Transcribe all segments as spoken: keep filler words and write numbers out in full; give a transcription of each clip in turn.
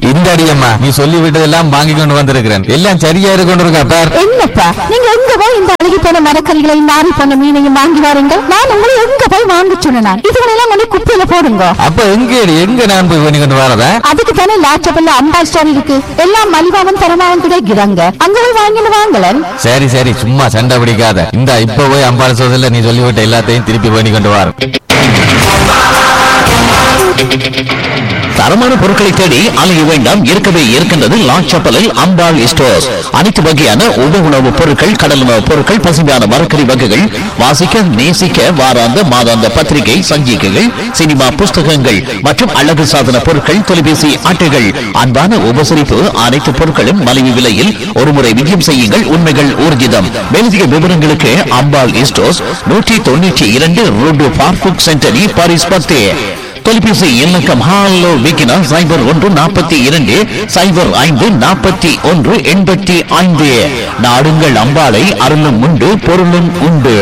இந்த அடியம்மா நீ சொல்லி விட்டதெல்லாம் வாங்கி கொண்டு வந்திருக்கிறேன். எல்லாம் சரியா இருக்கு கொண்டு இருக்கா பார். என்னப்பா நீங்க எங்க போய் இந்த அழுகி போன மரக்கறிகளை நாரி போன மீனையும் வாங்கி வாருங்க. நான் உங்களை எங்க போய் வாங்க சொன்னேன். இதுகளெல்லாம் கொண்டு குப்பையில போடுங்க. அப்ப எங்க எங்க நான் போய் பண்ணி கொண்டு வரதா? அதுக்கு தானே லாச்சபல்ல அம்பா ஸ்டோர் இருக்கு. எல்லாம் மலிவாவும் தரமாவும் கிடைக்கிறாங்க. அங்க போய் வாங்கிட்டு வாங்கலன். சரி சரி சும்மா சண்டை பிடிக்காத. இந்த இப்ப போய் அம்பாள் சோதல நீ சொல்லிவிட்ட எல்லாத்தையும் திருப்பி பண்ணி கொண்டு வர. தரமான பொருட்களை தேடி அலைய வேண்டாம். இருக்கவே இருக்கின்றது லாச்சப்பலில் அம்பாள் ஸ்டோர்ஸ். அனைத்து வகையான உப உணவுப் பொருட்கள், கடல் உணவுப் பொருட்கள், பசுமையான மரக்கறி வகைகள், வாசிக்க நேசிக்க வாராந்த மாதாந்த பத்திரிகை சஞ்சிகைகள், சினிமா புஸ்தகங்கள் மற்றும் அழகு சாதன பொருட்கள், தொலைபேசி அட்டைகள், அன்பான உபசரிப்பு, அனைத்து பொருட்களும் மலிவு விலையில் ஒருமுறை விஜயம் செய்யுங்கள். உண்மைகள் ஊர்ஜிதம். மேலதிக விவரங்களுக்கு அம்பாள் ஸ்டோர்ஸ் நூற்றி தொண்ணூற்றி இரண்டு ரோடு பார்க்குக் சென்டரி பாரிஸ் பத்து. தொலைபேசி இலக்கம் ஹாலோ விக்கினா சைபர் ஒன்று நாற்பத்தி இரண்டு சைபர் ஐந்து நாற்பத்தி ஒன்று எண்பத்தி ஐந்து. நாடுங்கள் அம்பாளை, அருளும் உண்டு பொருளும் உண்டு.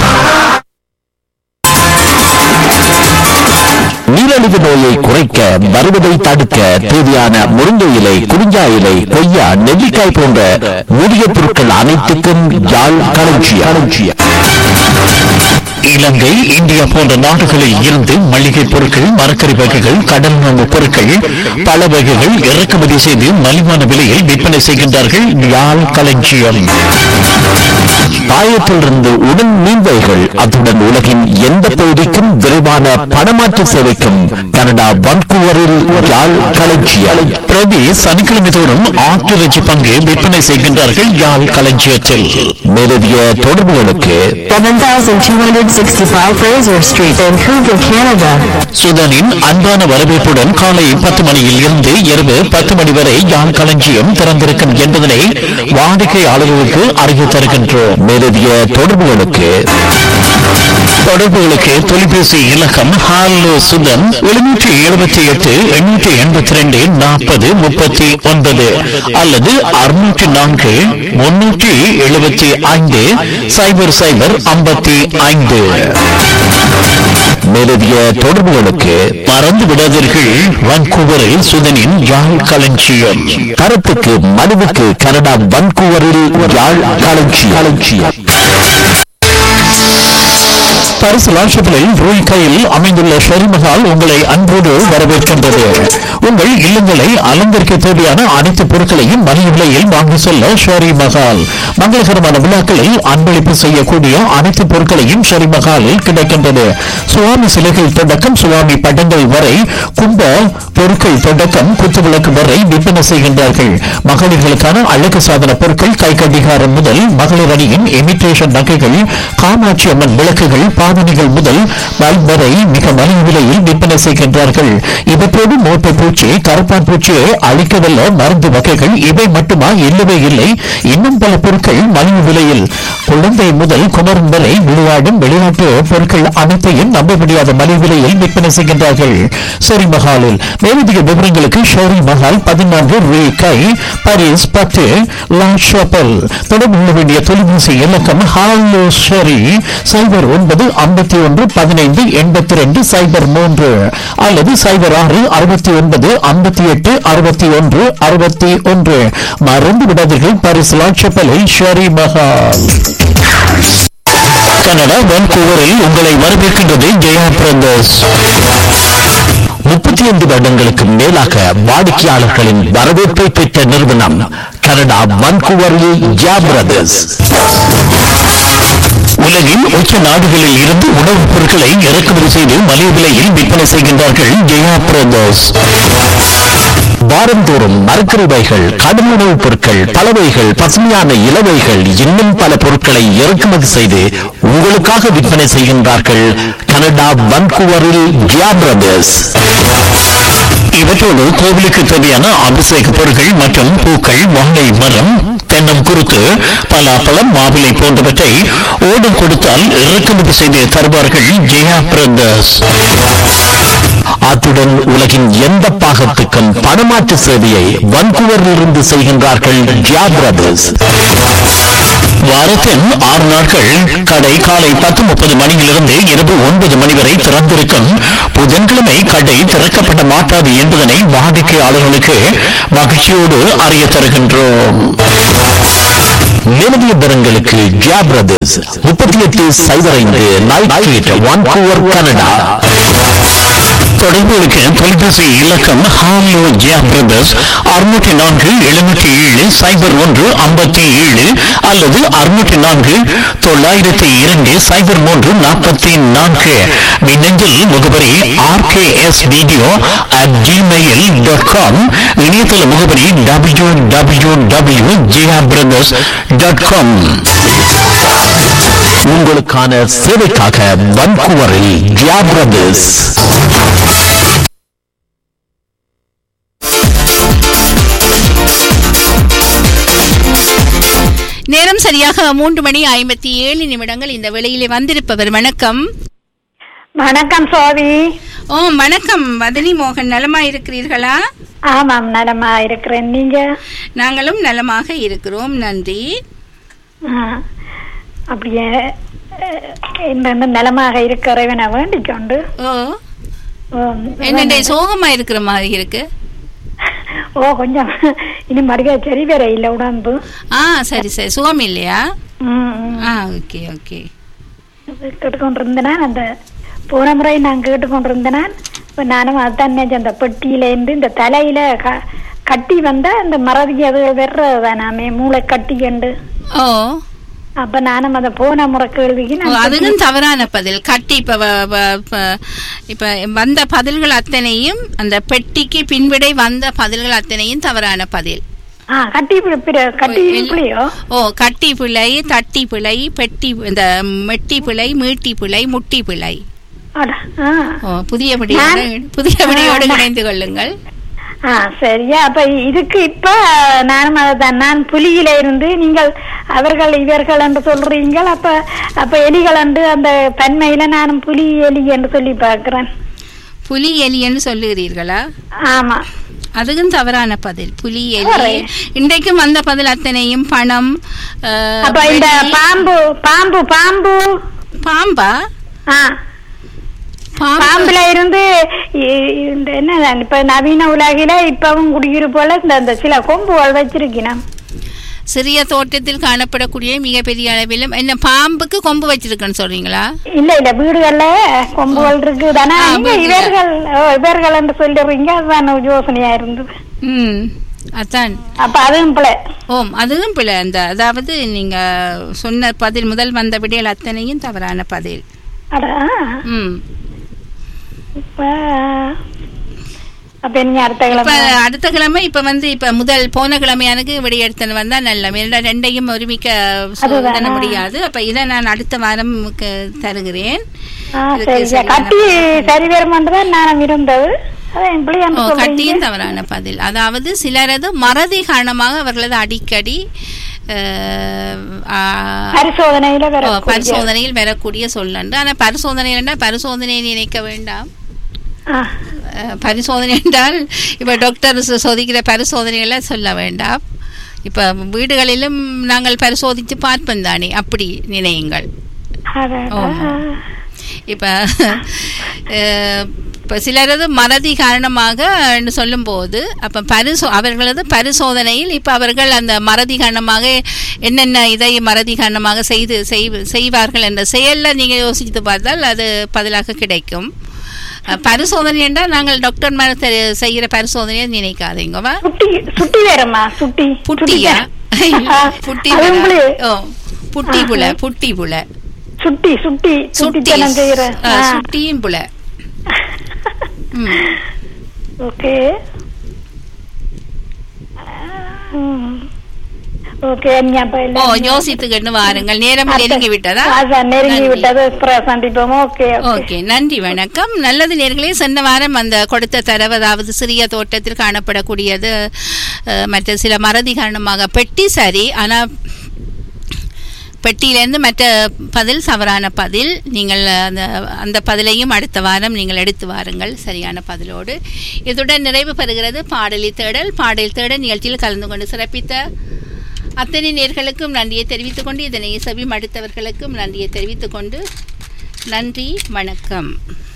நீரிழிவு நோயை குறைக்க, வருவதை தடுக்க தேவையான முருங்கை இலை, குறிஞ்சா இலை, கொய்யா, நெல்லிக்காய் போன்ற மூலிகை பொருட்கள் அனைத்துக்கும் யாழ் களஞ்சியம். இலங்கை, இந்தியா போன்ற நாடுகளில் இருந்து மளிகை பொருட்கள், மரக்கறி வகைகள், கடல் உணவு பொருட்கள், பல வகைகள் இறக்குமதி செய்து மலிவான விலையில் விற்பனை செய்கின்றார்கள். யாழ் களஞ்சியம். பாயத்திலிருந்து உடன் மீன்வைகள், அத்துடன் உலகின் எந்த பகுதிக்கும் விரைவான பணமாற்று சேவைக்கும் கனடா வான்கூவரில் யாழ் களஞ்சியம். பிரதி சனிக்கிழமை தோறும் ஆட்டிறைச்சி பங்கு விற்பனை செய்கின்றார்கள் யாழ் களஞ்சியத்தில். மேலதிக தொடர்புகளுக்கு Fraser Street, Vancouver, Canada. சுதனின் அன்பான வரவேற்புடன் காலை பத்து மணியில் இருந்து இரவு பத்து மணி வரை யாழ் களஞ்சியம் திறந்திருக்கும் என்பதனை வாடிக்கையாளர்களுக்கு அறிவித்து தருகின்றோம். மேலதிக தொடர்புகளுக்கு தொடர்புகளுக்கு தொலைபேசி இலக்கம் ஹாலோ சுதன் எழுநூற்றி எழுபத்தி எட்டு எண்ணூற்றி எண்பத்தி ரெண்டு நாற்பது முப்பத்தி ஒன்பது அல்லது அறுநூற்றி நான்கு முன்னூற்றி எழுபத்தி ஐந்து சைபர் சைபர் ஐம்பத்தி ஐந்து. மேலதிக தொடர்புகளுக்கு மறந்து விடாதீர்கள். வான்கூவரில் சுதனின் யாழ் களஞ்சியம். கருத்துக்கு மனுவுக்கு கனடா வான்கூவரில் யாழ் களஞ்சியம். பாரிஸ் லாஷப்பிளில் ரூய் கையில் அமைந்துள்ள ஷெரிமஹால் உங்களை அன்போடு வரவேற்கின்றது. உங்கள் இல்லங்களை அலங்கரிக்க தேவையான அனைத்து பொருட்களையும் மலிவு விலையில் வாங்கி செல்ல ஷெரி மஹால். மங்களகரமான விழாக்களில் அன்பளிப்பு செய்யக்கூடிய அனைத்து பொருட்களையும் ஷெரி மஹாலில் கிடைக்கின்றது. சுவாமி சிலைகள் தொடக்கம் சுவாமி படங்கள் வரை, கும்ப பொருட்கள் தொடக்கம் குத்துவிளக்கு வரை விற்பனை செய்கின்றார்கள். மகளிர்களுக்கான அழகு சாதன பொருட்கள், கை கடிகாரம் முதல் மகளிர் அணியின் இமிட்டேஷன் நகைகள், காமாட்சி அம்மன் விளக்குகள், பாவனைகள் முதல் பல்ப் வரை மிக மலிவு விலையில் விற்பனை செய்கின்றார்கள். இவற்றோடு மோட்டை பூச்சி, கருப்பான் பூச்சியை அழிக்கவல்ல மருந்து வகைகள் இவை மட்டுமா? இல்லவே இல்லை, இன்னும் பல பொருட்கள் மலிவு விலையில். குழந்தை முதல் குமரன் வரை விளையாடும் விளையாட்டு பொருட்கள் அனைத்தையும் நம்ப முடியாத மலிவு விலையில் விற்பனை செய்கின்றார்கள் ஷெரி மஹாலில். மேலதிக விவரங்களுக்கு ஷெரி மஹால் பதினான்கு ரூ கை பாரிஸ் பத்து லா ஷாப்பல். தொடர்பு கொள்ள வேண்டிய தொலைபேசி இலக்கம் ஹாலோ ஷெரி சைபர் ஒன்பது ஐம்பத்தி ஒன்று பதினைந்து எண்பத்தி ரெண்டு சைபர் மூன்று அல்லது சைபர் ஆறு அறுபத்தி ஒன்பது ஐம்பத்தி எட்டு அறுபத்தி ஒன்று அறுபத்தி ஒன்று. மறந்து விடாதீர்கள். பாரிஸ் லாச்சப்பலில் ஷெரி மஹால். கனடா வான்கூவரில் உங்களை வரவேற்கின்றது ஜெயா பிரதர்ஸ். முப்பத்தி ஐந்து வருடங்களுக்கு மேலாக வாடிக்கையாளர்களின் வரவேற்பை பெற்ற நிறுவனம் கனடா வான்கூவரில் ஜெயா பிரதர்ஸ். உலகின் உச்ச நாடுகளில் இருந்து உணவுப் பொருட்களை இறக்குமதி செய்து மலிவு விலையில் விற்பனை செய்கின்றார்கள் ஜெயா பிரதர்ஸ். வாரந்தோறும் மரக்கறிவைகள், கடும் உணவுப் பொருட்கள், பலவைகள், பசுமையான இலவைகள், இன்னும் பல பொருட்களை இறக்குமதி செய்து உங்களுக்காக விற்பனை செய்கின்றார்கள் கனடா வான்கூவரில் ஜெயா பிரதர்ஸ். இவற்றோடு கோவிலுக்கு தேவையான அபிஷேக பொருட்கள் மற்றும் பூக்கள், வாழை மரம், தென்னம் குருத்து, பலாப்பழம், மாவிலை போன்றவற்றை ஓடம் கொடுத்தால் இறக்குமதி செய்து தருவார்கள் ஜெயா பிரதர்ஸ். அத்துடன் உலகின் எந்த பாகத்துக்கும் பணமாற்று சேவையை வான்கூவரில் இருந்து செய்கின்றார்கள் ஜெயா பிரதர்ஸ். வாரத்தின் ஆறு நாட்கள் கடை காலை பத்து முப்பது மணியிலிருந்து இரவு ஒன்பது மணி வரை திறந்திருக்கும். புதன்கிழமை கடை திறக்கப்பட மாட்டாது என்பதனை வாடிக்கையாளர்களுக்கு மகிழ்ச்சியோடு அறிய தருகின்றோம். நிலவிய பெறங்களுக்கு ஜியா பிரதர்ஸ் முப்பத்தி எட்டு சைபர் ஐந்து நைட் வான்கூவர் கனடா. தொடர்புகளுக்கு தொலைபேசி இலக்கம் ஹாலோ ஜியா பிரதர்ஸ் அறுநூற்றி நான்கு எழுநூற்றி ஏழு சைபர் ஒன்று ஐம்பத்தி ஏழு அல்லது அறுநூற்றி நான்கு தொள்ளாயிரத்தி இரண்டு சைபர் மூன்று நாற்பத்தி நான்கு. மின்னஞ்சல் முகவரி R K S video at Gmail dot com. இணையதள முகவரி டபிள்யூ டபிள்யூ டபிள்யூ ஜியா பிரதர்ஸ் டாட் காம். உங்களுக்கான சேவைக்காக வன்கூவரில் ஜியா பிரதர்ஸ். நேரம் சரியாக மூன்று மணி ஐம்பத்தி ஏழு நிமிடங்கள். இந்த வேளையிலே வந்திருப்பவர் வணக்கம். வணக்கம் சோதி. ஓ வணக்கம் வதனி மோகன், நலமா இருக்கிறீர்களா? ஆமாம், நலமா இருக்கிறேன். நீங்க? நாங்களும் நலமாக இருக்கிறோம், நன்றி. அப்படியே இந்த நலமாக இருக்கிறவன வேண்டிக் கொண்டு. ஓ என்ன சோகமா இருக்கிற மாதிரி இருக்கு? ஓ கொஞ்சம் இன்னும் மறுக்க சரி வேற இல்ல உடம்பு. ஆ சரி சரி, சுகம் இல்லையா? ஆ ஓகே ஓகே. கேட்டுக்கொண்டிருந்தேன், அந்த போன முறை நான் கேட்டுக்கொண்டிருந்தேன். இப்போ நானும் அதுதான் அந்த பெட்டியிலேருந்து இந்த தலையில கட்டி வந்த அந்த மறதி அது வெறதானாமே மூளை கட்டி கண்டு. ஓ அப்ப நானும் அதை போன முறை கேள்விக்கு அதுவும் தவறான பதில். கட்டி இப்ப இப்ப வந்த பதில்கள் அத்தனையும் அந்த பெட்டிக்கு பின்விடை வந்த பதில்கள் அத்தனையும் தவறான பதில். கட்டி கட்டி ஓ கட்டி பிழை, தட்டி பிழை, பெட்டி இந்த மெட்டி பிழை, மீட்டி பிழை, முட்டி பிழை. புதிய விடையோடு புதிய விடையோடு இணைந்து கொள்ளுங்கள். ஆ சரியா. அப்ப இதுக்கு இப்ப நானும் அதான், நான் புலியில இருந்து நீங்கள் அவர்கள் இவர்கள் என்று சொல்றீங்க. அப்ப அப்ப எலிகள் என்று அந்த தன்மையில நானும் புலி எலி என்று சொல்லி பார்க்கிறேன். புலி எலி என்று சொல்லுகிறீர்களா? ஆமா, அதுவும் தவறான பதில். புலி எலி இன்றைக்கும் வந்த பதில் அத்தனையும் பணம். அப்ப இந்த பாம்பு பாம்பு பாம்பு பாம்பா? ஆ பாம்புல இருந்து என்ன இப்ப நவீன உலகில இப்பவும் குடியிரு போல இந்த சில கொம்புகள் வச்சிருக்கணும். சிறிய தோட்டத்தில் காணப்படக்கூடிய மிகப்பெரிய அளவிலும் என்ன பாம்புக்கு கொம்பு வச்சிருக்கன்னு சொல்றீங்களா? இல்ல இல்ல, வீடுகள்ல கொம்புகள் இருக்கு தானே. இவர்கள் இவர்கள் என்று சொல்லுறீங்க, அதுதான் யோசனையா இருந்தது. ம் அதான். அப்ப அதுவும் பிள்ளை. ஓம் அதுவும் பிள்ளை. அந்த அதாவது நீங்க சொன்ன பதில் முதல் வந்த விடைகள் அத்தனையும் தவறான பதில். ம் அடுத்த கிழமை இப்ப வந்து இப்ப முதல் போன கிழமையானுக்கு விடையெடுத்து வந்தா நல்ல ரெண்டையும் ஒருமிக்க சொல்ல முடியாது. அப்ப இதை நான் அடுத்த வாரம் தருகிறேன். கட்டியும் தவறான பதில். அதாவது சிலரது மறதி காரணமாக அவர்களது அடிக்கடி பரிசோதனையில் வரக்கூடிய சொல்லன்று. ஆனா பரிசோதனை பரிசோதனையை நினைக்க வேண்டாம். பரிசோதனை என்றால் இப்ப டாக்டர் சோதிக்கிற பரிசோதனைகளை சொல்ல வேண்டாம். இப்ப வீடுகளிலும் நாங்கள் பரிசோதித்து பார்ப்போம் தானே, அப்படி நினையுங்கள். இப்ப இப்போ சிலரது மறதி காரணமாக சொல்லும் போது அப்ப பரிசோ அவர்களது பரிசோதனையில் இப்ப அவர்கள் அந்த மறதி காரணமாக என்னென்ன இதை மறதி காரணமாக செய்து செய்வார்கள் என்ற செயல்ல நீங்க யோசித்து பார்த்தால் அது பதிலாக கிடைக்கும். பரிசோதனை என்றால் நாங்கள் டாக்டர் மேல செய்யற பரிசோதனையை நினைக்காதீங்கவா. புட்டியா? புட்டி ஓ புட்டி புல புட்டி புல சுட்டி சுட்டி சுட்டி சுட்டியும் புல. Okay okay. ஓ யோசித்துக்கிட்டு வாருங்கள். நேரம் நெருங்கி விட்டதா? நெருங்கி விட்டது. சந்திப்போம். ஓகே ஓகே, நன்றி, வணக்கம். நல்லது நேர்களே, சென்ற வாரம் அந்த கொடுத்த தரவு, அதாவது சிறிய தோட்டத்தில் காணப்படக்கூடியது மற்ற சில மறதி காரணமாக பெட்டி சரி, ஆனா பெட்டியிலிருந்து மற்ற பதில் தவறான பதில். நீங்கள் அந்த அந்த பதிலையும் அடுத்த வாரம் நீங்கள் எடுத்து வாருங்கள் சரியான பதிலோடு. இதுடன் நிறைவு பெறுகிறது பாடலி தேடல். பாடல் தேடல் நிகழ்ச்சியில் கலந்து கொண்டு சிறப்பித்த அத்தனை நேர்களுக்கும் நன்றியை தெரிவித்துக் கொண்டு இதனை செவி மடுத்தவர்களுக்கும் நன்றியை தெரிவித்துக் கொண்டு நன்றி, வணக்கம்.